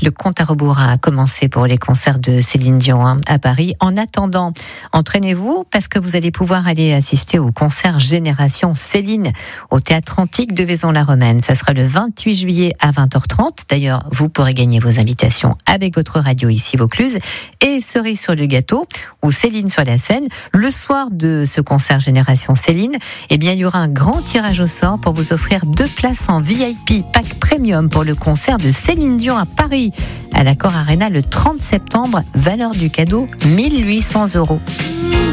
Le compte à rebours a commencé pour les concerts de Céline Dion à Paris. En attendant, entraînez-vous parce que vous allez pouvoir aller assister au concert Génération Céline au Théâtre Antique de Vaison-la-Romaine. Ça sera le 28 juillet à 20h30. D'ailleurs, vous pourrez gagner vos invitations avec votre radio ici Vaucluse. Et cerise sur le gâteau, ou Céline sur la scène, le soir de ce concert Génération Céline, eh bien, il y aura un grand tirage au sort pour vous offrir 2 places en VIP pack premium pour le concert de Céline Dion à Paris, à l'Accor Arena le 30 septembre, valeur du cadeau 1 800 €.